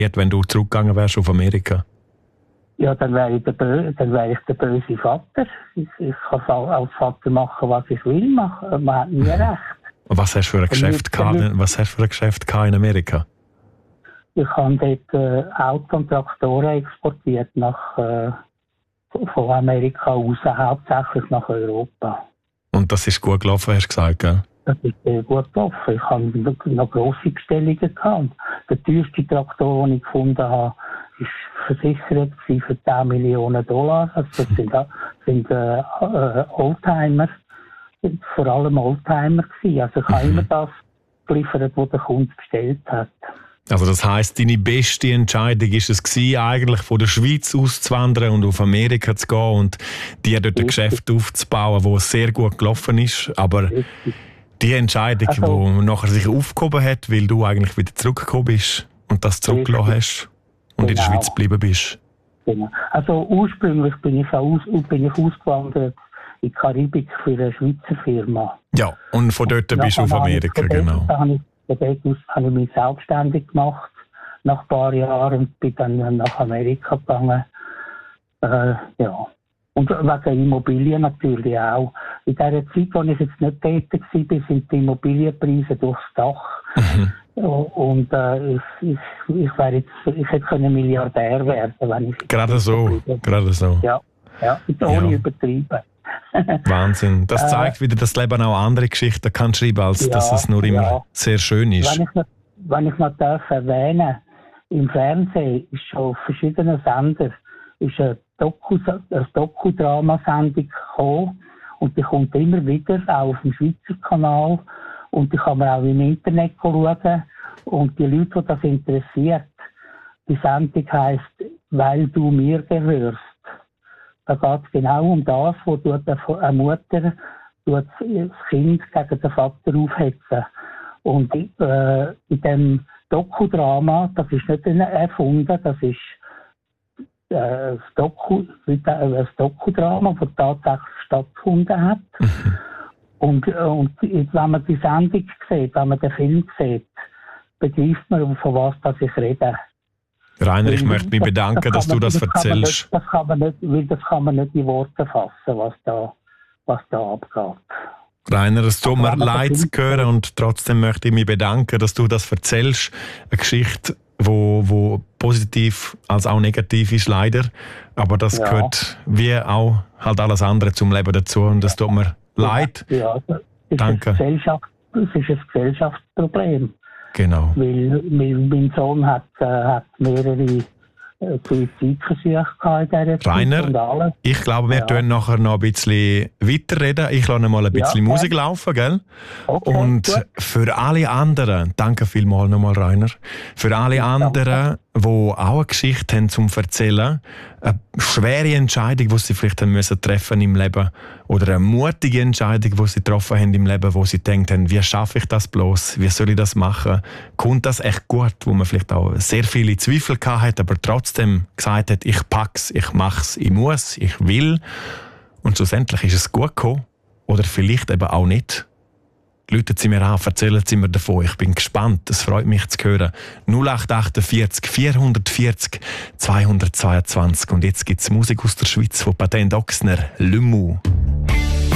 wenn du zurückgegangen wärst auf Amerika? Ja, dann wäre ich der böse Vater. Ich kann als Vater machen, was ich will. Man hat nie recht. Und was hast du für ein Geschäft gehabt in Amerika? Ich habe dort Auto und Traktoren exportiert von Amerika aus, hauptsächlich nach Europa. Und das ist gut gelaufen, hast du gesagt, gell? Das ist sehr gut gelaufen. Ich habe noch grosse Bestellungen gehabt. Der teuerste Traktor, den ich gefunden habe, war versichert für $10 Millionen. Also das sind Oldtimer, vor allem Oldtimer gewesen. Also ich habe immer das geliefert, was der Kunde bestellt hat. Also das heisst, deine beste Entscheidung war es gewesen, eigentlich von der Schweiz auszuwandern und auf Amerika zu gehen und dir dort ein Geschäft aufzubauen, das sehr gut gelaufen ist. Aber die Entscheidung, die nachher sich aufgehoben hat, weil du eigentlich wieder zurückgekommen bist und das zurückgelassen hast und in der Schweiz geblieben bist. Genau. Also ursprünglich bin ich ausgewandert in die Karibik für eine Schweizer Firma. Ja, und von dort bist du auf Amerika, genau. Dort habe ich mich selbstständig gemacht nach ein paar Jahren und bin dann nach Amerika gegangen. Ja. Und wegen Immobilien natürlich auch. In dieser Zeit, als ich jetzt nicht tätig war, sind die Immobilienpreise durchs Dach. Und ich hätte können Milliardär werden, wenn ich... Gerade so. Ja, ohne übertrieben. Wahnsinn. Das zeigt wieder, dass das Leben auch andere Geschichten kann schreiben, als dass es nur immer sehr schön ist. Wenn ich noch erwähnen darf, im Fernsehen ist schon auf verschiedenen Sendern eine Dokudramasendung gekommen und die kommt immer wieder, auch auf dem Schweizer Kanal, und die kann man auch im Internet schauen. Und die Leute, die das interessiert, die Sendung heisst «Weil du mir gehörst». Da geht es genau um das, wo eine Mutter das Kind gegen den Vater aufhetzen. Und in dem Dokudrama, das ist nicht erfunden, das ist ein Dokudrama, das tatsächlich stattgefunden hat. Und wenn man die Sendung sieht, wenn man den Film sieht, begreift man, von was ich rede. Rainer, ich möchte mich bedanken, dass du das erzählst. Das kann man nicht in Worte fassen, was da abgeht. Rainer, es tut mir leid zu hören und trotzdem möchte ich mich bedanken, dass du das erzählst. Eine Geschichte, wo positiv als auch negativ ist, leider. Aber das gehört wie auch halt alles andere zum Leben dazu und es tut mir leid. Ja, danke. Das ist ein Gesellschaftsproblem. Genau. Weil mein Sohn hat mehrere Suizidversuche in dieser Zeit. Rainer, ich glaube, wir können nachher noch ein bisschen weiterreden. Ich lasse mal ein bisschen Musik laufen, gell? Okay, und gut. für alle anderen, danke vielmals nochmal, Rainer, für alle anderen, die auch eine Geschichte haben zum Erzählen, eine schwere Entscheidung, die sie vielleicht haben müssen treffen im Leben, oder eine mutige Entscheidung, die sie getroffen haben im Leben, wo sie gedacht haben, wie schaffe ich das bloß, wie soll ich das machen, kommt das echt gut, wo man vielleicht auch sehr viele Zweifel gehabt hat, aber trotzdem gesagt hat, ich pack's, ich mach's, ich muss, ich will, und schlussendlich ist es gut gekommen, oder vielleicht eben auch nicht. Rufen Sie mir an, erzählen Sie mir davon. Ich bin gespannt, es freut mich zu hören. 0848 440 222. Und jetzt gibt es Musik aus der Schweiz von Patent Ochsner, Le Mou.